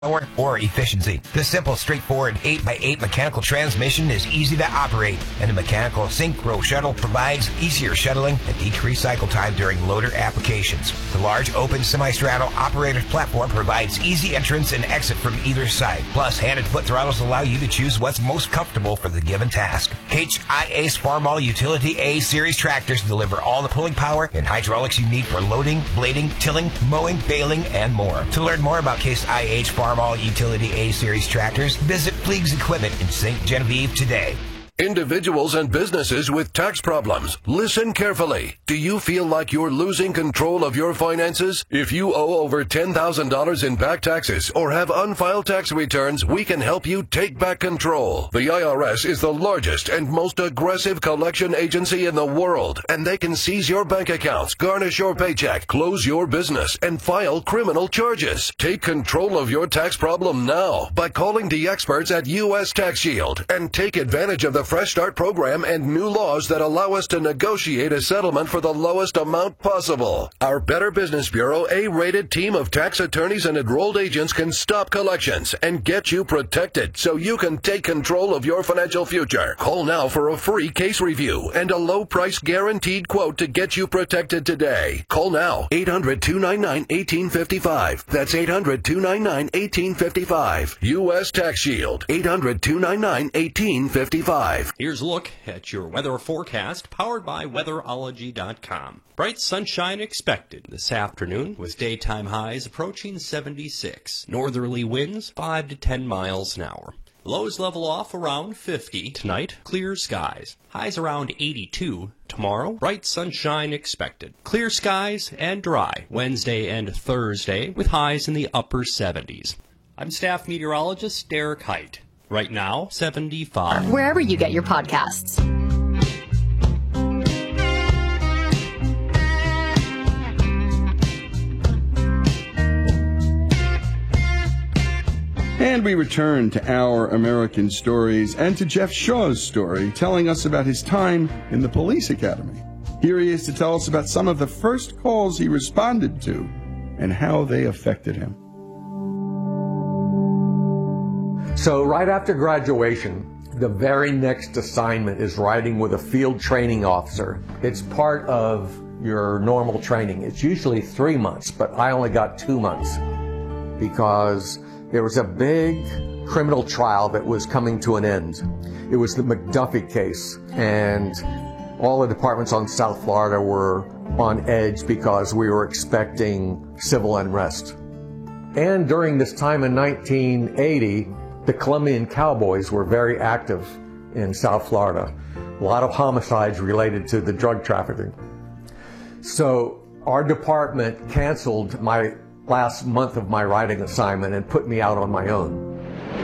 power or efficiency. The simple, straightforward 8x8 mechanical transmission is easy to operate, and the mechanical Synchro shuttle provides easier shuttling and decreased cycle time during loader applications. The large open semi-straddle operator's platform provides easy entrance and exit from either side. Plus, hand and foot throttles allow you to choose what's most comfortable for the given task. HIA's Farmall Utility A Series tractors deliver all the pulling power and hydraulics you need for loading, blading, tilling, mowing, baling, and more. To learn more about Case IH Farmall Utility A-Series tractors, visit Fleegs Equipment in St. Genevieve today. Individuals and businesses with tax problems, listen carefully. Do you feel like you're losing control of your finances? If you owe over $10,000 in back taxes or have unfiled tax returns, we can help you take back control. The IRS is the largest and most aggressive collection agency in the world, and they can seize your bank accounts, garnish your paycheck, close your business, and file criminal charges. Take control of your tax problem now by calling the experts at U.S. Tax Shield and take advantage of the Fresh Start program and new laws that allow us to negotiate a settlement for the lowest amount possible. Our Better Business Bureau A-rated team of tax attorneys and enrolled agents can stop collections and get you protected so you can take control of your financial future. Call now for a free case review and a low price guaranteed quote to get you protected today. Call now, 800-299-1855. That's 800-299-1855. U.S. Tax Shield, 800-299-1855. Here's a look at your weather forecast, powered by weatherology.com. Bright sunshine expected this afternoon, with daytime highs approaching 76. Northerly winds 5 to 10 miles an hour. Lows level off around 50 tonight. Clear skies. Highs around 82 tomorrow. Bright sunshine expected. Clear skies and dry Wednesday and Thursday, with highs in the upper 70s. I'm staff meteorologist Derek Height. Right now, 75. Wherever you get your podcasts. And we return to Our American Stories and to Jeff Shaw's story, telling us about his time in the police academy. Here he is to tell us about some of the first calls he responded to and how they affected him. So right after graduation, the very next assignment is riding with a field training officer. It's part of your normal training. It's usually 3 months, but I only got 2 months because there was a big criminal trial that was coming to an end. It was the McDuffie case, and all the departments on South Florida were on edge because we were expecting civil unrest. And during this time in 1980, the Colombian cowboys were very active in South Florida. A lot of homicides related to the drug trafficking. So our department canceled my last month of my riding assignment and put me out on my own.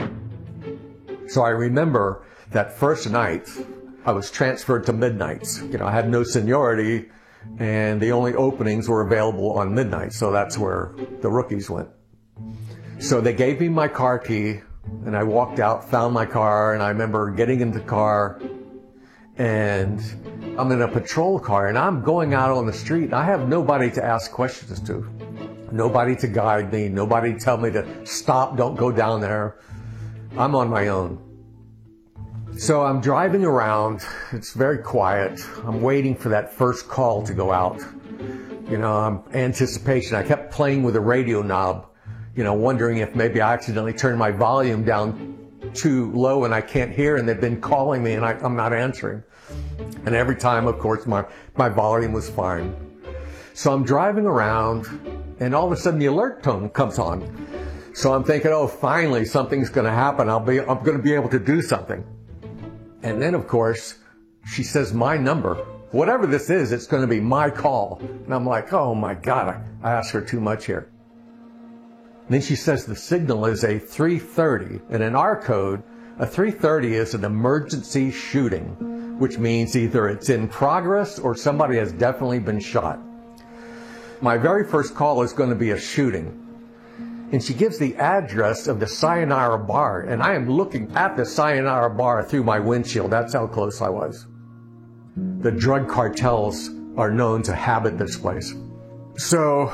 So I remember that first night, I was transferred to midnights. You know, I had no seniority, and the only openings were available on midnight, so that's where the rookies went. So they gave me my car key, and I walked out, found my car, and I remember getting in the car, and I'm in a patrol car, and I'm going out on the street, and I have nobody to ask questions to. Nobody to guide me, nobody to tell me to stop, don't go down there. I'm on my own. So I'm driving around, it's very quiet. I'm waiting for that first call to go out. You know, I'm anticipation. I kept playing with the radio knob, you know, wondering if maybe I accidentally turned my volume down too low and I can't hear, and they've been calling me and I'm not answering. And every time, of course, my volume was fine. So I'm driving around, and all of a sudden the alert tone comes on. So I'm thinking, oh, finally something's going to happen. I'm going to be able to do something. And then, of course, she says my number. Whatever this is, it's going to be my call. And I'm like, oh my God, I asked for too much here. And then she says the signal is a 330. And in our code, a 330 is an emergency shooting, which means either it's in progress or somebody has definitely been shot. My very first call is going to be a shooting. And she gives the address of the Sayonara Bar, and I am looking at the Sayonara Bar through my windshield. That's how close I was. The drug cartels are known to habit this place. So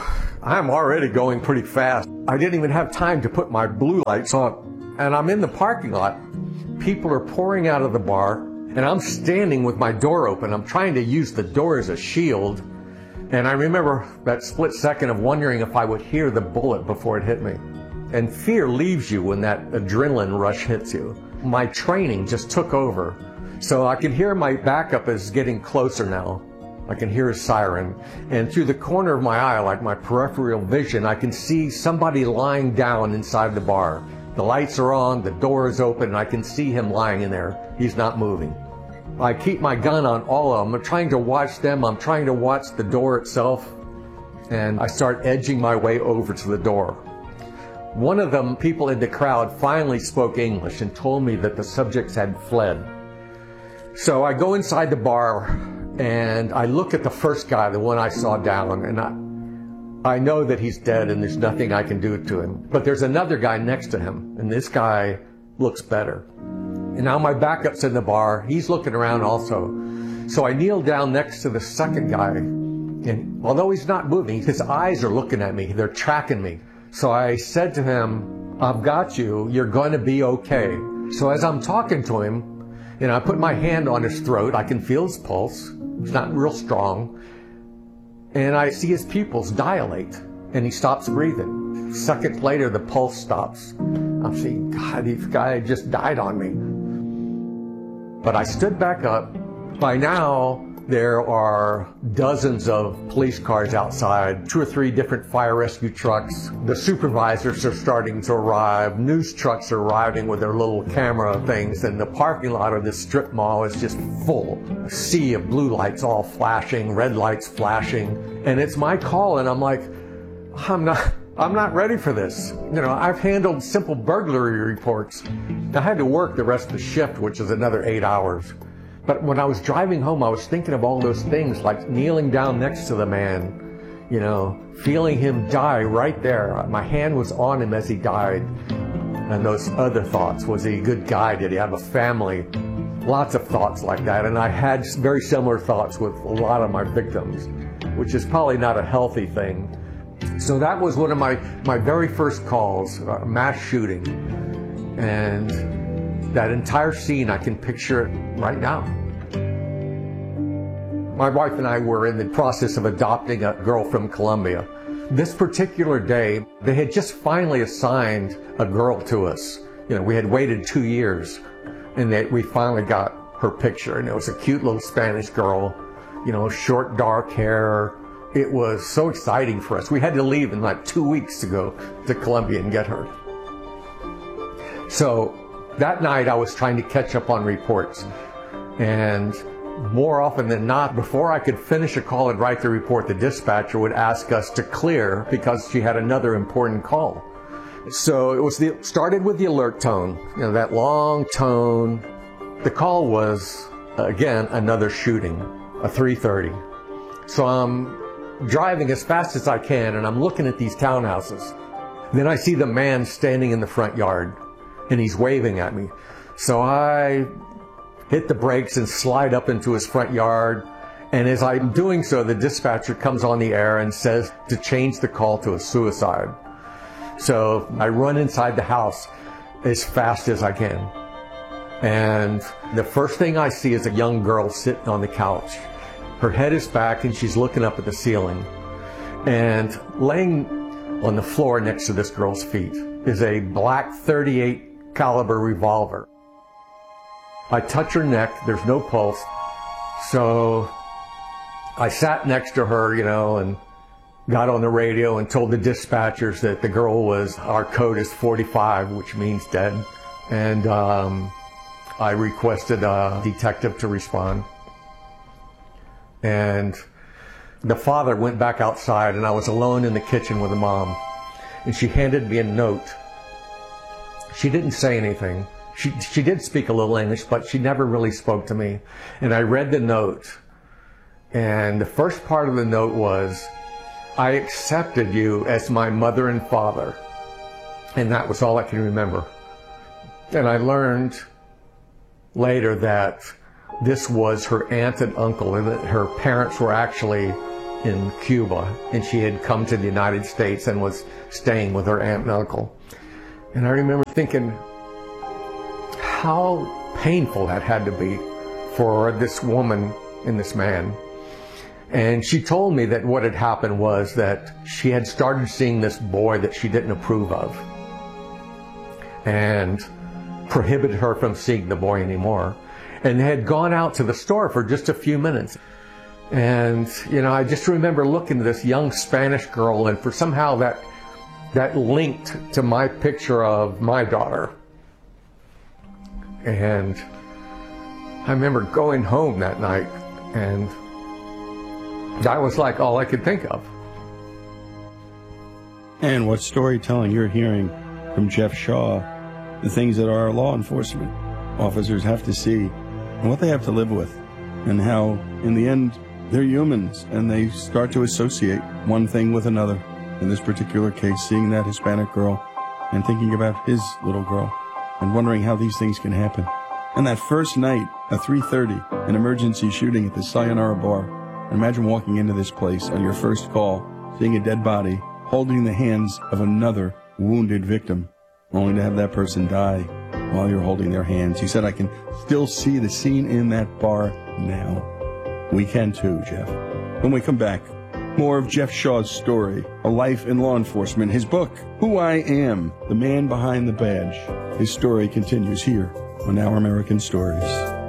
I'm already going pretty fast. I didn't even have time to put my blue lights on. And I'm in the parking lot. People are pouring out of the bar, and I'm standing with my door open. I'm trying to use the door as a shield. And I remember that split second of wondering if I would hear the bullet before it hit me. And fear leaves you when that adrenaline rush hits you. My training just took over. So I can hear my backup is getting closer now. I can hear his siren. And through the corner of my eye, like my peripheral vision, I can see somebody lying down inside the bar. The lights are on, the door is open, and I can see him lying in there. He's not moving. I keep my gun on all of them. I'm trying to watch them. I'm trying to watch the door itself. And I start edging my way over to the door. One of them, people in the crowd, finally spoke English and told me that the subjects had fled. So I go inside the bar and I look at the first guy, the one I saw down, and I know that he's dead and there's nothing I can do to him. But there's another guy next to him, and this guy looks better. And now my backup's in the bar. He's looking around also. So I kneel down next to the second guy, and although he's not moving, his eyes are looking at me. They're tracking me. So I said to him, I've got you. You're going to be okay. So as I'm talking to him, I put my hand on his throat. I can feel his pulse. It's not real strong. And I see his pupils dilate, and he stops breathing. Seconds later, the pulse stops. I'm saying, God, this guy just died on me. But I stood back up. By now, there are dozens of police cars outside, 2 or 3 different fire rescue trucks. The supervisors are starting to arrive. News trucks are arriving with their little camera things, and the parking lot of this strip mall is just full. A sea of blue lights all flashing, red lights flashing, and it's my call, and I'm like, I'm not ready for this. I've handled simple burglary reports. I had to work the rest of the shift, which is another 8 hours. But when I was driving home, I was thinking of all those things, like kneeling down next to the man, feeling him die right there. My hand was on him as he died. And those other thoughts. Was he a good guy? Did he have a family? Lots of thoughts like that. And I had very similar thoughts with a lot of my victims, which is probably not a healthy thing. So that was one of my very first calls, mass shooting. And that entire scene, I can picture it right now. My wife and I were in the process of adopting a girl from Colombia. This particular day, they had just finally assigned a girl to us. We had waited 2 years, and we finally got her picture. And it was a cute little Spanish girl, short, dark hair. It was so exciting for us. We had to leave in like 2 weeks to go to Colombia and get her. So that night I was trying to catch up on reports, and more often than not, before I could finish a call and write the report, the dispatcher would ask us to clear because she had another important call. So it started with the alert tone, that long tone. The call was, again, another shooting, a 3:30. So I'm driving as fast as I can, and I'm looking at these townhouses. Then I see the man standing in the front yard, and he's waving at me. So I hit the brakes and slide up into his front yard. And as I'm doing so, the dispatcher comes on the air and says to change the call to a suicide. So I run inside the house as fast as I can. And the first thing I see is a young girl sitting on the couch. Her head is back and she's looking up at the ceiling. And laying on the floor next to this girl's feet is a black .38 caliber revolver. I touch her neck, there's no pulse, so I sat next to her, and got on the radio and told the dispatchers that the girl our code is 45, which means dead, and I requested a detective to respond. And the father went back outside, and I was alone in the kitchen with the mom, and she handed me a note. She didn't say anything. She did speak a little English, but she never really spoke to me. And I read the note. And the first part of the note was, I accepted you as my mother and father. And that was all I can remember. And I learned later that this was her aunt and uncle, and that her parents were actually in Cuba, and she had come to the United States and was staying with her aunt and uncle. And I remember thinking how painful that had to be for this woman and this man. And she told me that what had happened was that she had started seeing this boy that she didn't approve of, and prohibited her from seeing the boy anymore, and had gone out to the store for just a few minutes. And, you know, I just remember looking at this young Spanish girl, and for somehow that linked to my picture of my daughter. And I remember going home that night, and that was like all I could think of. And what storytelling you're hearing from Jeff Shaw, the things that our law enforcement officers have to see, and what they have to live with, and how, in the end, they're humans, and they start to associate one thing with another. In this particular case, seeing that Hispanic girl and thinking about his little girl and wondering how these things can happen. And that first night at 3:30, an emergency shooting at the Sayonara Bar. Imagine walking into this place on your first call, seeing a dead body, holding the hands of another wounded victim, only to have that person die while you're holding their hands. He said, I can still see the scene in that bar now. We can too, Jeff. When we come back, more of Jeff Shaw's story, a life in law enforcement, his book, Who I Am, the Man Behind the Badge. His story continues here on Our American Stories.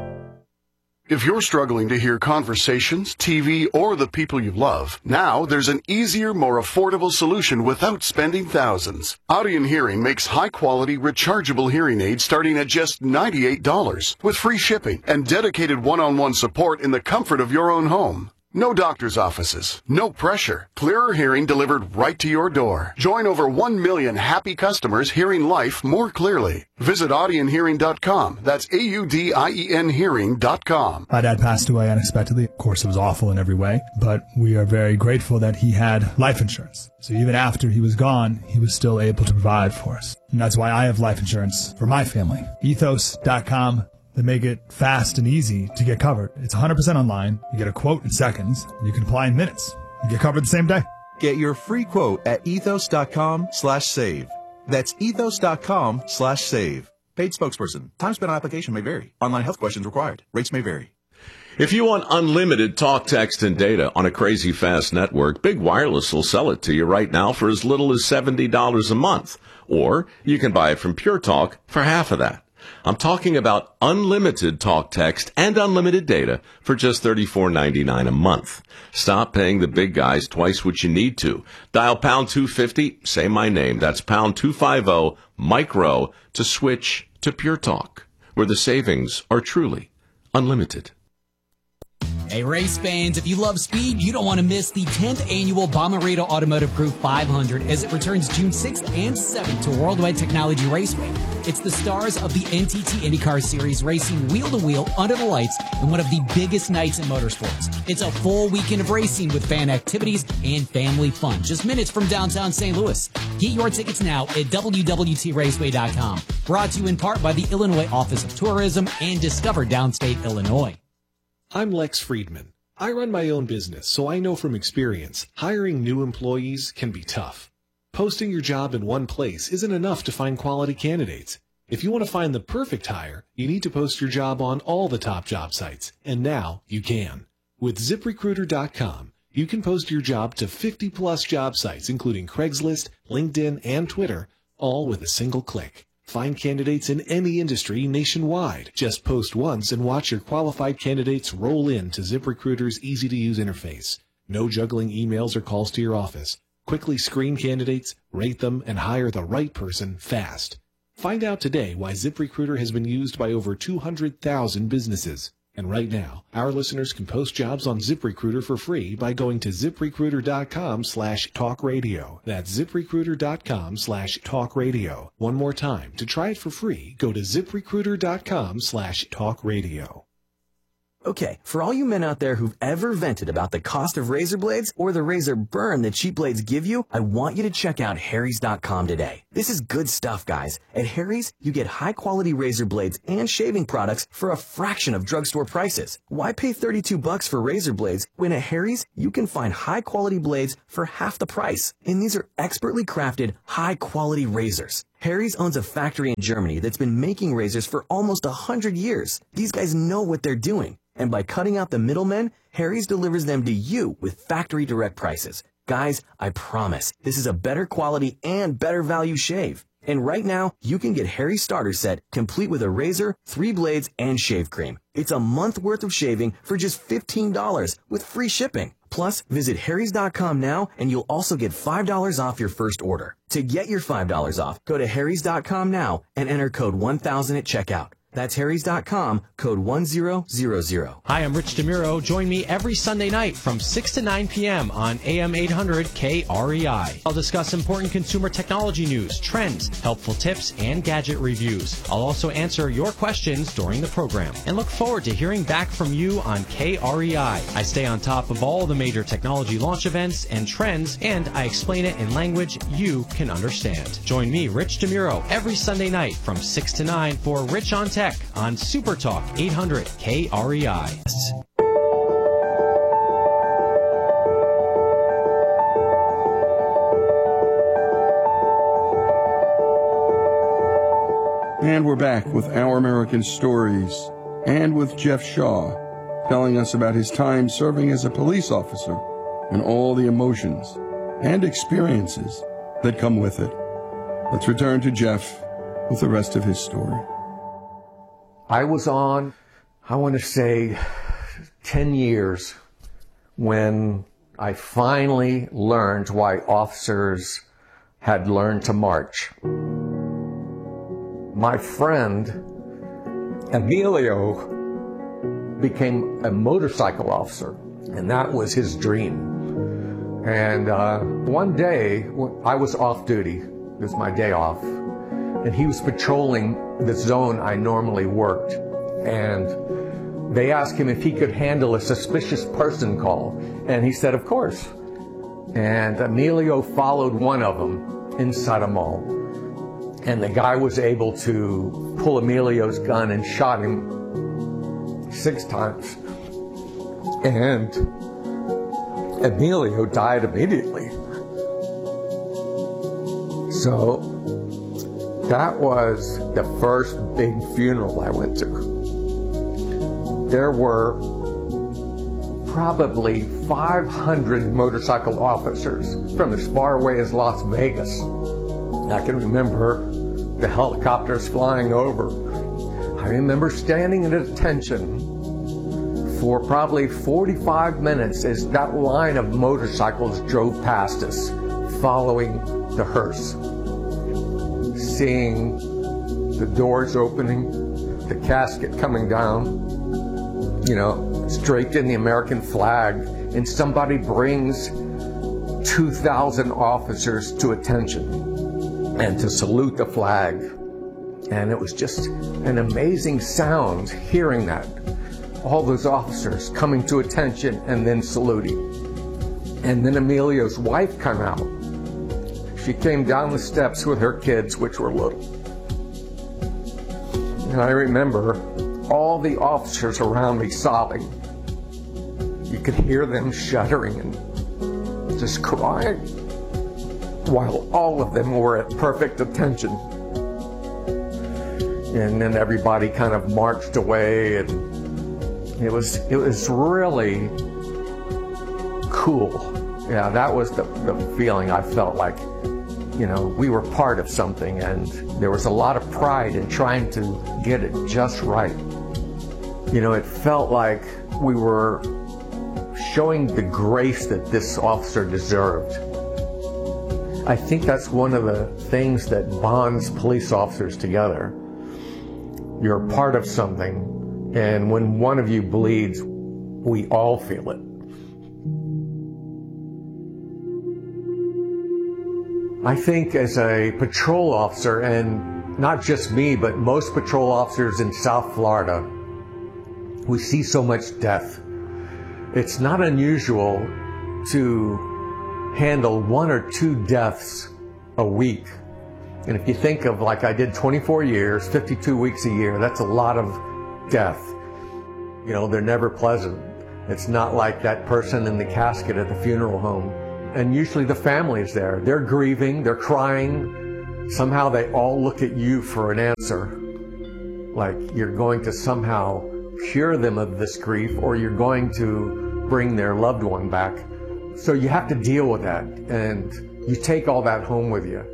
If you're struggling to hear conversations, TV, or the people you love, now there's an easier, more affordable solution without spending thousands. Audion Hearing makes high-quality, rechargeable hearing aids starting at just $98 with free shipping and dedicated one-on-one support in the comfort of your own home. No doctor's offices, no pressure. Clearer hearing delivered right to your door. Join over 1 million happy customers hearing life more clearly. Visit audionhearing.com. That's AUDIEN hearing.com. My dad passed away unexpectedly. Of course, it was awful in every way, but we are very grateful that he had life insurance. So even after he was gone, he was still able to provide for us. And that's why I have life insurance for my family. Ethos.com. They make it fast and easy to get covered. It's 100% online. You get a quote in seconds. You can apply in minutes. You get covered the same day. Get your free quote at ethos.com/save. That's ethos.com/save. Paid spokesperson. Time spent on application may vary. Online health questions required. Rates may vary. If you want unlimited talk, text, and data on a crazy fast network, Big Wireless will sell it to you right now for as little as $70 a month. Or you can buy it from Pure Talk for half of that. I'm talking about unlimited talk, text, and unlimited data for just $34.99 a month. Stop paying the big guys twice what you need to. Dial pound 250, say my name. That's pound 250 micro to switch to Pure Talk, where the savings are truly unlimited. Hey, race fans, if you love speed, you don't want to miss the 10th annual Bomarito Automotive Group 500 as it returns June 6th and 7th to Worldwide Technology Raceway. It's the stars of the NTT IndyCar Series racing wheel-to-wheel under the lights in one of the biggest nights in motorsports. It's a full weekend of racing with fan activities and family fun, just minutes from downtown St. Louis. Get your tickets now at WWTRaceway.com. Brought to you in part by the Illinois Office of Tourism and Discover Downstate Illinois. I'm Lex Friedman. I run my own business, so I know from experience, hiring new employees can be tough. Posting your job in one place isn't enough to find quality candidates. If you want to find the perfect hire, you need to post your job on all the top job sites, and now you can. With ZipRecruiter.com, you can post your job to 50-plus job sites, including Craigslist, LinkedIn, and Twitter, all with a single click. Find candidates in any industry nationwide. Just post once and watch your qualified candidates roll in to ZipRecruiter's easy-to-use interface. No juggling emails or calls to your office. Quickly screen candidates, rate them, and hire the right person fast. Find out today why ZipRecruiter has been used by over 200,000 businesses. And right now, our listeners can post jobs on ZipRecruiter for free by going to ZipRecruiter.com/talkradio. That's ZipRecruiter.com/talkradio. One more time, to try it for free, go to ZipRecruiter.com/talkradio. Okay, for all you men out there who've ever vented about the cost of razor blades or the razor burn that cheap blades give you, I want you to check out Harry's.com today. This is good stuff, guys. At Harry's, you get high-quality razor blades and shaving products for a fraction of drugstore prices. Why pay $32 for razor blades when at Harry's, you can find high-quality blades for half the price? And these are expertly crafted, high-quality razors. Harry's owns a factory in Germany that's been making razors for almost 100 years. These guys know what they're doing. And by cutting out the middlemen, Harry's delivers them to you with factory direct prices. Guys, I promise, this is a better quality and better value shave. And right now, you can get Harry's starter set complete with a razor, 3 blades, and shave cream. It's a month worth of shaving for just $15 with free shipping. Plus, visit Harry's.com now and you'll also get $5 off your first order. To get your $5 off, go to Harry's.com now and enter code 1000 at checkout. That's Harry's.com, code 1000. Hi, I'm Rich DeMuro. Join me every Sunday night from 6 to 9 p.m. on AM 800 KREI. I'll discuss important consumer technology news, trends, helpful tips, and gadget reviews. I'll also answer your questions during the program and look forward to hearing back from you on KREI. I stay on top of all the major technology launch events and trends, and I explain it in language you can understand. Join me, Rich DeMuro, every Sunday night from 6 to 9 for Rich on Tech on Super Talk 800 KREI. And we're back with Our American Stories and with Jeff Shaw telling us about his time serving as a police officer and all the emotions and experiences that come with it. Let's return to Jeff with the rest of his story. I was on, I want to say, 10 years when I finally learned why officers had learned to march. My friend, Emilio, became a motorcycle officer, and that was his dream. And one day, I was off duty. It was my day off. And he was patrolling the zone I normally worked. And they asked him if he could handle a suspicious person call. And he said, of course. And Emilio followed one of them inside a mall. And the guy was able to pull Emilio's gun and shot him 6 times. And Emilio died immediately. So that was the first big funeral I went to. There were probably 500 motorcycle officers from as far away as Las Vegas. I can remember the helicopters flying over. I remember standing at attention for probably 45 minutes as that line of motorcycles drove past us, following the hearse. Seeing the doors opening, the casket coming down, draped in the American flag, and somebody brings 2,000 officers to attention and to salute the flag. And it was just an amazing sound hearing that. All those officers coming to attention and then saluting. And then Emilio's wife came out. She came down the steps with her kids, which were little. And I remember all the officers around me sobbing. You could hear them shuddering and just crying, while all of them were at perfect attention. And then everybody kind of marched away, and it was really cool. Yeah, that was the feeling. I felt like, we were part of something, and there was a lot of pride in trying to get it just right. It felt like we were showing the grace that this officer deserved. I think that's one of the things that bonds police officers together. You're a part of something, and when one of you bleeds, we all feel it. I think as a patrol officer, and not just me, but most patrol officers in South Florida, we see so much death. It's not unusual to handle 1 or 2 deaths a week. And if you think of, like I did 24 years, 52 weeks a year, that's a lot of death. You know, they're never pleasant. It's not like that person in the casket at the funeral home. And usually the family is there. They're grieving, they're crying. Somehow they all look at you for an answer. Like you're going to somehow cure them of this grief, or you're going to bring their loved one back. So you have to deal with that, and you take all that home with you.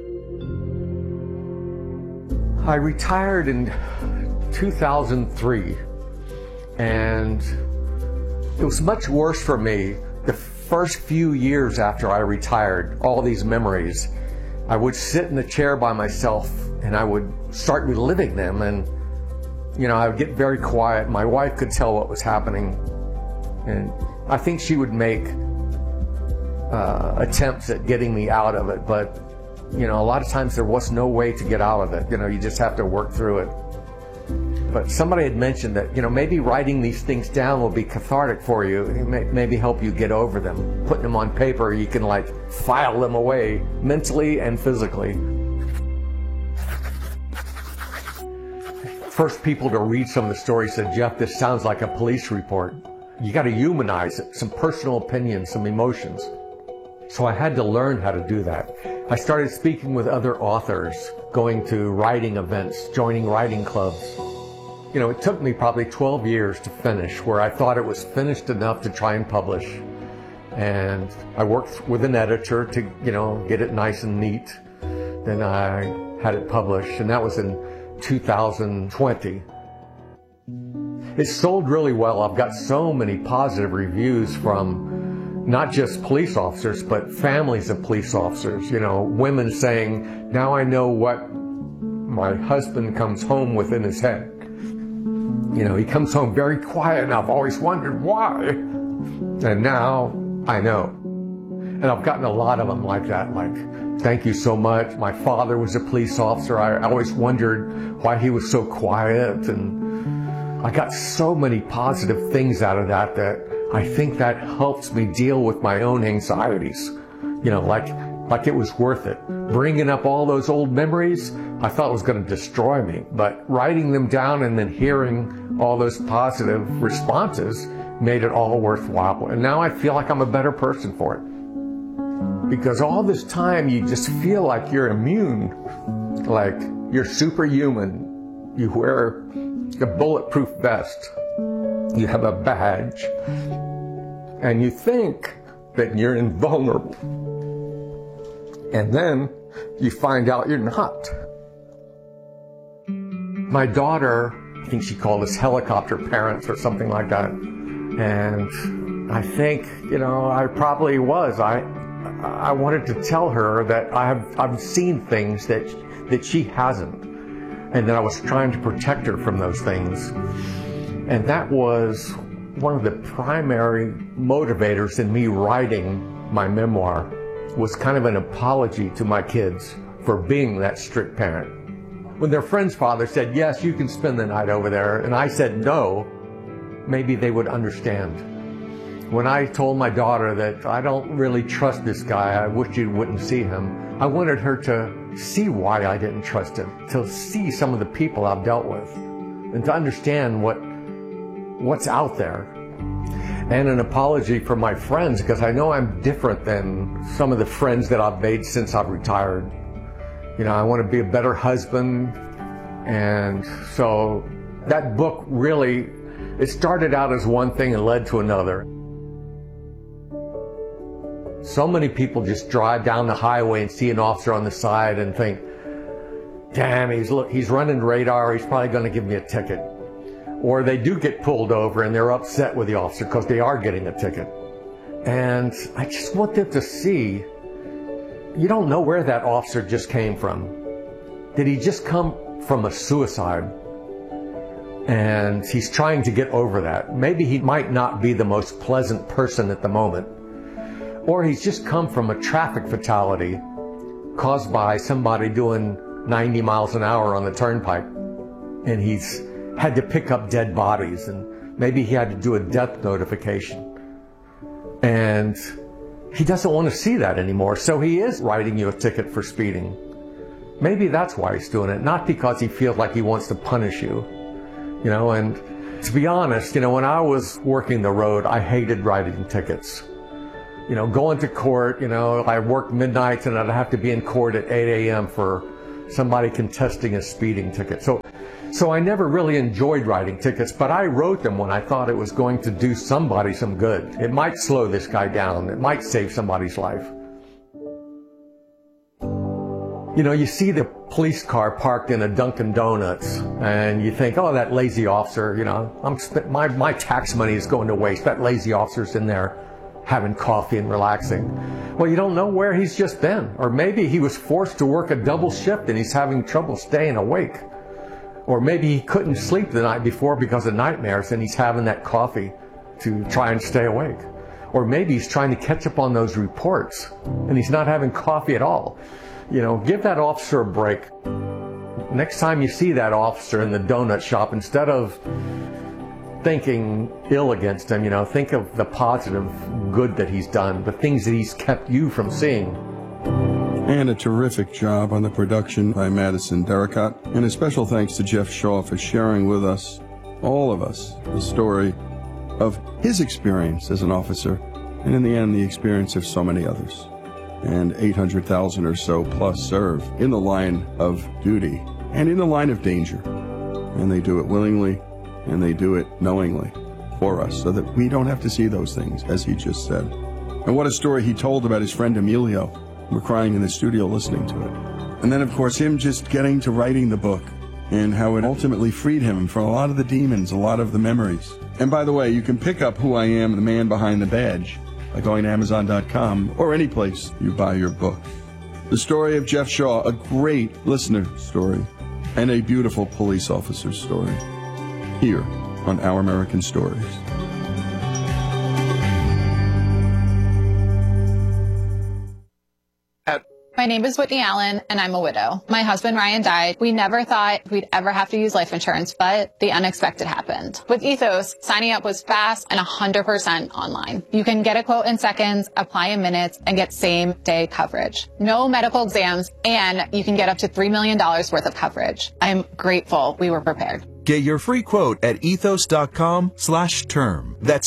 I retired in 2003, and it was much worse for me. The first few years after I retired, all these memories, I would sit in a chair by myself and I would start reliving them, and you know, I would get very quiet. My wife could tell what was happening, and I think she would make attempts at getting me out of it, but you know, a lot of times there was no way to get out of it. You know, you just have to work through it. But somebody had mentioned that, you know, maybe writing these things down will be cathartic for you. It may maybe help you get over them. Putting them on paper, you can like file them away mentally and physically. First people to read some of the stories said, Jeff, this sounds like a police report. You got to humanize it, some personal opinions, some emotions. So I had to learn how to do that. I started speaking with other authors, going to writing events, joining writing clubs. You know, it took me probably 12 years to finish, where I thought it was finished enough to try and publish. And I worked with an editor to, you know, get it nice and neat. Then I had it published, and that was in 2020. It sold really well. I've got so many positive reviews from not just police officers, but families of police officers. You know, women saying, now I know what my husband comes home with in his head. You know, he comes home very quiet, and I've always wondered why. And now I know. And I've gotten a lot of them like that, like, thank you so much. My father was a police officer. I always wondered why he was so quiet. And I got so many positive things out of that that I think that helps me deal with my own anxieties. You know, like it was worth it. Bringing up all those old memories, I thought it was going to destroy me. But writing them down and then hearing all those positive responses made it all worthwhile. And now I feel like I'm a better person for it. Because all this time you just feel like you're immune, like you're superhuman. You wear a bulletproof vest. You have a badge. And you think that you're invulnerable. And then you find out you're not. My daughter, I think she called us helicopter parents or something like that. And I think, you know, I probably was. I wanted to tell her that I've seen things that she hasn't. And that I was trying to protect her from those things. And that was one of the primary motivators in me writing my memoir, was kind of an apology to my kids for being that strict parent. When their friend's father said, yes, you can spend the night over there, and I said no, maybe they would understand. When I told my daughter that I don't really trust this guy, I wish you wouldn't see him, I wanted her to see why I didn't trust him, to see some of the people I've dealt with, and to understand what's out there. And an apology for my friends, because I know I'm different than some of the friends that I've made since I've retired. You know, I want to be a better husband. And so that book really, it started out as one thing and led to another. So many people just drive down the highway and see an officer on the side and think, damn, he's running radar, he's probably going to give me a ticket. Or they do get pulled over and they're upset with the officer because they are getting a ticket. And I just want them to see, you don't know where that officer just came from. Did he just come from a suicide? And he's trying to get over that. Maybe he might not be the most pleasant person at the moment. Or he's just come from a traffic fatality caused by somebody doing 90 miles an hour on the turnpike. And he's had to pick up dead bodies. And Maybe he had to do a death notification. And he doesn't want to see that anymore, so he is writing you a ticket for speeding. Maybe that's why he's doing it, not because he feels like he wants to punish you. And to be honest, when I was working the road, I hated writing tickets. Going to court, I worked midnights and I'd have to be in court at 8 a.m. for somebody contesting a speeding ticket. So I never really enjoyed writing tickets, but I wrote them when I thought it was going to do somebody some good. It might slow this guy down. It might save somebody's life. You see the police car parked in a Dunkin' Donuts, and you think, oh, that lazy officer, my tax money is going to waste. That lazy officer's in there having coffee and relaxing. Well, you don't know where he's just been. Or maybe he was forced to work a double shift and he's having trouble staying awake. Or maybe he couldn't sleep the night before because of nightmares and he's having that coffee to try and stay awake. Or maybe he's trying to catch up on those reports and he's not having coffee at all. Give that officer a break. Next time you see that officer in the donut shop, instead of thinking ill against him, think of the positive good that he's done, the things that he's kept you from seeing. And a terrific job on the production by Madison Derricott. And a special thanks to Jeff Shaw for sharing with us, all of us, the story of his experience as an officer, and in the end, the experience of so many others. And 800,000 or so plus serve in the line of duty and in the line of danger. And they do it willingly, and they do it knowingly for us so that we don't have to see those things, as he just said. And what a story he told about his friend Emilio. We're crying in the studio listening to it. And then, of course, him just getting to writing the book and how it ultimately freed him from a lot of the demons, a lot of the memories. And by the way, you can pick up Who I Am, the Man Behind the Badge, by going to Amazon.com or any place you buy your book. The story of Jeff Shaw, a great listener story and a beautiful police officer story, here on Our American Stories. My name is Whitney Allen, and I'm a widow. My husband, Ryan, died. We never thought we'd ever have to use life insurance, but the unexpected happened. With Ethos, signing up was fast and 100% online. You can get a quote in seconds, apply in minutes, and get same-day coverage. No medical exams, and you can get up to $3 million worth of coverage. I'm grateful we were prepared. Get your free quote at ethos.com/term. That's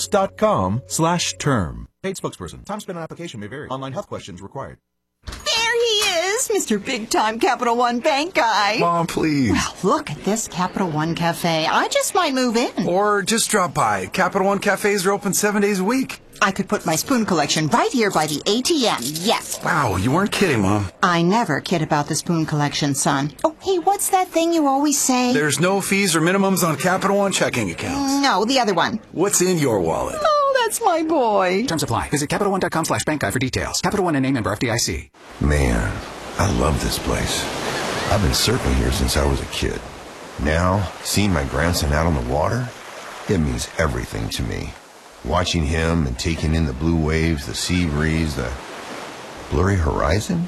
ethos.com/term. Paid spokesperson. Time spent on application may vary. Online health questions required. There he is, Mr. Big-Time Capital One Bank guy. Mom, please. Well, look at this Capital One Cafe. I just might move in. Or just drop by. Capital One Cafes are open 7 days a week. I could put my spoon collection right here by the ATM, yes. Wow, you weren't kidding, Mom. I never kid about the spoon collection, son. Oh, hey, what's that thing you always say? There's no fees or minimums on Capital One checking accounts. No, the other one. What's in your wallet? Oh, that's my boy. Terms apply. Visit CapitalOne.com/bank guide for details. Capital One and name member FDIC. Man, I love this place. I've been surfing here since I was a kid. Now, seeing my grandson out on the water, it means everything to me. Watching him and taking in the blue waves, the sea breeze, the blurry horizon.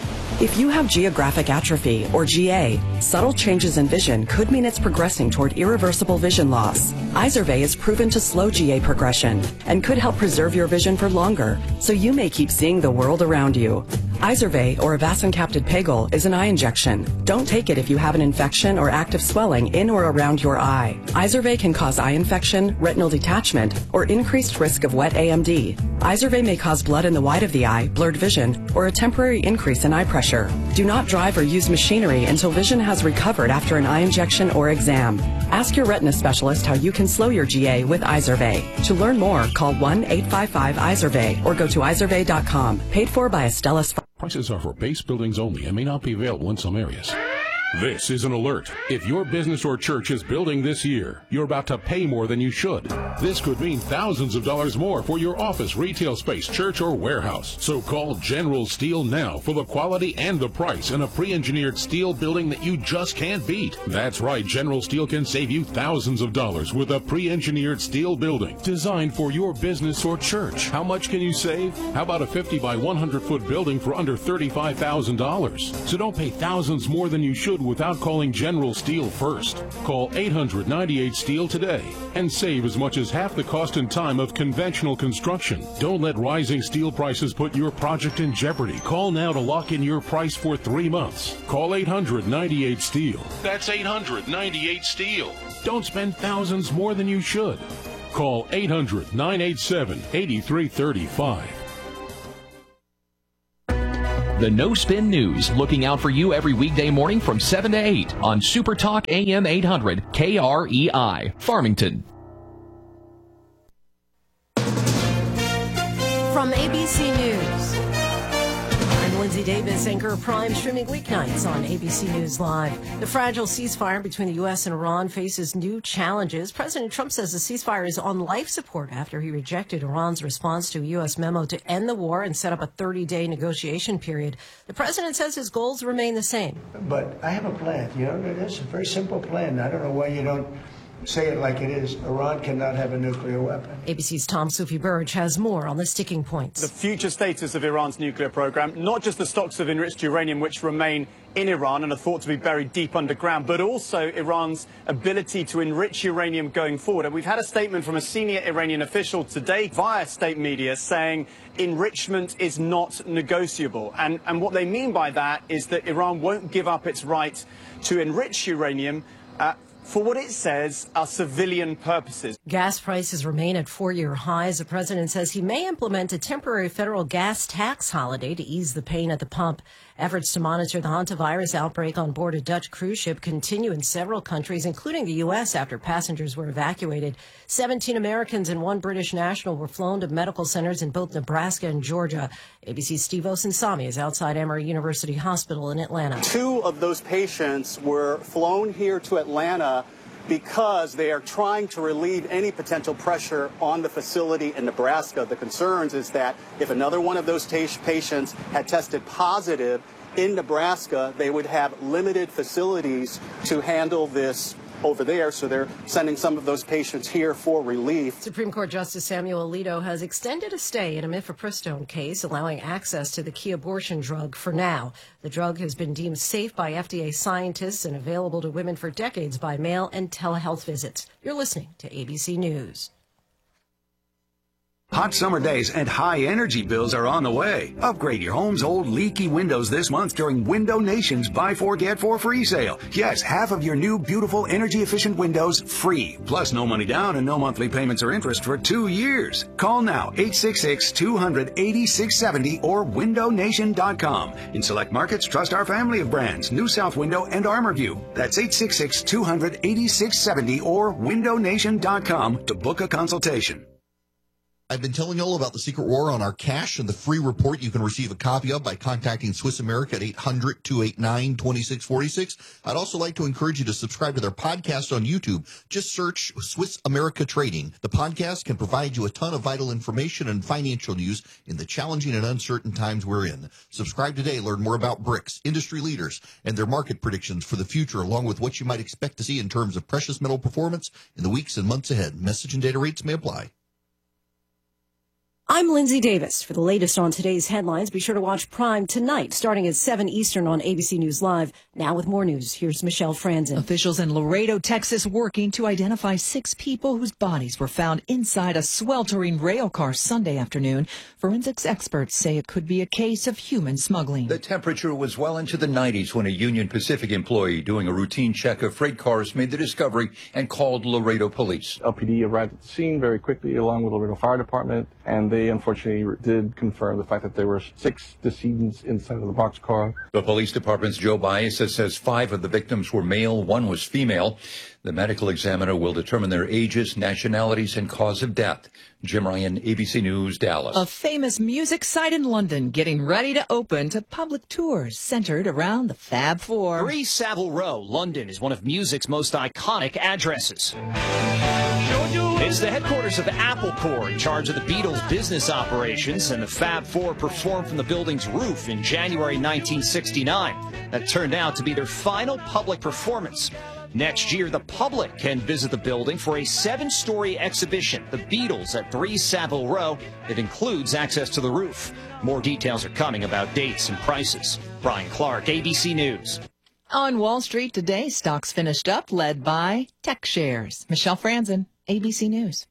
If you have geographic atrophy, or GA, subtle changes in vision could mean it's progressing toward irreversible vision loss. Izervay is proven to slow GA progression and could help preserve your vision for longer, so you may keep seeing the world around you. Izervay, or avacincaptad pegol, is an eye injection. Don't take it if you have an infection or active swelling in or around your eye. Izervay can cause eye infection, retinal detachment, or increased risk of wet AMD. Izervay may cause blood in the white of the eye, blurred vision, or a temporary increase in eye pressure. Do not drive or use machinery until vision has recovered after an eye injection or exam. Ask your retina specialist how you can slow your GA with Izervay. To learn more, call 1-855-IZERVAY or go to izervay.com. Paid for by Astellas. Prices are for base buildings only and may not be available in some areas. This is an alert. If your business or church is building this year, you're about to pay more than you should. This could mean thousands of dollars more for your office, retail space, church, or warehouse. So call General Steel now for the quality and the price in a pre-engineered steel building that you just can't beat. That's right, General Steel can save you thousands of dollars with a pre-engineered steel building designed for your business or church. How much can you save? How about a 50 by 100 foot building for under $35,000? So don't pay thousands more than you should without calling General Steel first. Call 800-98-STEEL today and save as much as half the cost and time of conventional construction. Don't let rising steel prices put your project in jeopardy. Call now to lock in your price for 3 months. Call 800-98-STEEL. That's 800-98-STEEL. Don't spend thousands more than you should. Call 800-987-8335. The No Spin News, looking out for you every weekday morning from 7 to 8 on Super Talk AM 800 KREI, Farmington. From ABC News, I'm Lindsay Davis, anchor of Prime, streaming weeknights on ABC News Live. The fragile ceasefire between the U.S. and Iran faces new challenges. President Trump says the ceasefire is on life support after he rejected Iran's response to a U.S. memo to end the war and set up a 30-day negotiation period. The president says his goals remain the same. But I have a plan. You know, it's a very simple plan. I don't know why you don't say it like it is. Iran cannot have a nuclear weapon. ABC's Tom Sophie Burge has more on the sticking points. The future status of Iran's nuclear program, not just the stocks of enriched uranium which remain in Iran and are thought to be buried deep underground, but also Iran's ability to enrich uranium going forward. And we've had a statement from a senior Iranian official today via state media saying enrichment is not negotiable. And what they mean by that is that Iran won't give up its right to enrich uranium for what it says are civilian purposes. Gas prices remain at 4-year highs. The president says he may implement a temporary federal gas tax holiday to ease the pain at the pump. Efforts to monitor the hantavirus outbreak on board a Dutch cruise ship continue in several countries, including the U.S., after passengers were evacuated. 17 Americans and 1 British national were flown to medical centers in both Nebraska and Georgia. ABC's Steve Osunsami is outside Emory University Hospital in Atlanta. 2 of those patients were flown here to Atlanta because they are trying to relieve any potential pressure on the facility in Nebraska. The concerns is that if another one of those patients had tested positive in Nebraska, they would have limited facilities to handle this over there, so they're sending some of those patients here for relief. Supreme Court Justice Samuel Alito has extended a stay in a mifepristone case, allowing access to the key abortion drug for now. The drug has been deemed safe by FDA scientists and available to women for decades by mail and telehealth visits. You're listening to ABC News. Hot summer days and high energy bills are on the way. Upgrade your home's old leaky windows this month during Window Nation's Buy 4 Get 4 free sale. Yes, half of your new beautiful energy efficient windows free. Plus no money down and no monthly payments or interest for 2 years. Call now 866-200-8670 or windownation.com. In select markets, trust our family of brands, New South Window and ArmorView. That's 866-200-8670 or windownation.com to book a consultation. I've been telling you all about the Secret War on our cash and the free report you can receive a copy of by contacting Swiss America at 800-289-2646. I'd also like to encourage you to subscribe to their podcast on YouTube. Just search Swiss America Trading. The podcast can provide you a ton of vital information and financial news in the challenging and uncertain times we're in. Subscribe today. Learn more about BRICS, industry leaders, and their market predictions for the future, along with what you might expect to see in terms of precious metal performance in the weeks and months ahead. Message and data rates may apply. I'm Lindsay Davis. For the latest on today's headlines, be sure to watch Prime tonight, starting at 7 Eastern on ABC News Live. Now with more news, here's Michelle Franzen. Officials in Laredo, Texas, working to identify 6 people whose bodies were found inside a sweltering rail car Sunday afternoon. Forensics experts say it could be a case of human smuggling. The temperature was well into the 90s when a Union Pacific employee doing a routine check of freight cars made the discovery and called Laredo police. LPD arrived at the scene very quickly along with the Laredo Fire Department, and they unfortunately did confirm the fact that there were 6 decedents inside of the boxcar. The police department's Joe Baeza says 5 of the victims were male, 1 was female. The medical examiner will determine their ages, nationalities, and cause of death. Jim Ryan, ABC News, Dallas. A famous music site in London getting ready to open to public tours centered around the Fab Four. 3 Savile Row, London, is one of music's most iconic addresses. It's the headquarters of Apple Corps, in charge of the Beatles' business operations, and the Fab Four performed from the building's roof in January 1969. That turned out to be their final public performance. Next year, the public can visit the building for a 7-story exhibition, The Beatles at 3 Savile Row. It includes access to the roof. More details are coming about dates and prices. Brian Clark, ABC News. On Wall Street today, stocks finished up, led by tech shares. Michelle Franzen, ABC News.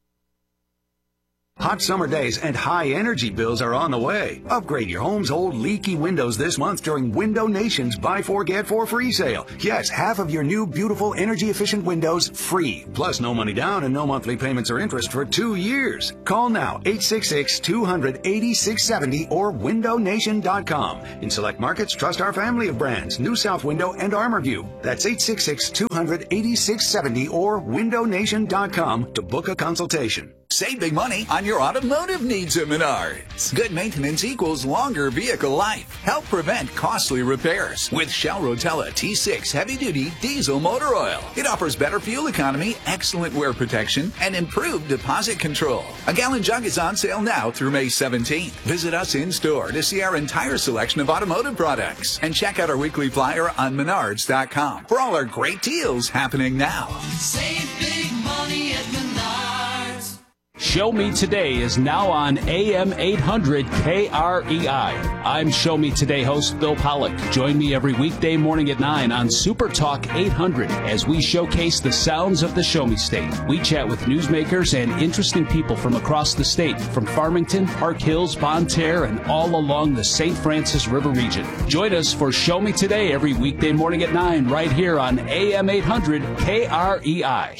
Hot summer days and high energy bills are on the way. Upgrade your home's old leaky windows this month during Window Nation's Buy 4 Get 4 free sale. Yes, half of your new beautiful energy efficient windows free. Plus no money down and no monthly payments or interest for 2 years. Call now 866-200-8670 or windownation.com. In select markets, trust our family of brands, New South Window and ArmorView. That's 866-200-8670 or windownation.com to book a consultation. Save big money on your automotive needs at Menards. Good maintenance equals longer vehicle life. Help prevent costly repairs with Shell Rotella T6 heavy-duty diesel motor oil. It offers better fuel economy, excellent wear protection, and improved deposit control. A gallon jug is on sale now through May 17th. Visit us in-store to see our entire selection of automotive products. And check out our weekly flyer on Menards.com for all our great deals happening now. Save big money at Menards. Show Me Today is now on AM 800 KREI. I'm Show Me Today host Bill Pollock. Join me every weekday morning at 9 on Super Talk 800 as we showcase the sounds of the Show Me State. We chat with newsmakers and interesting people from across the state, from Farmington, Park Hills, Bonne Terre, and all along the St. Francis River region. Join us for Show Me Today every weekday morning at 9 right here on AM 800 KREI.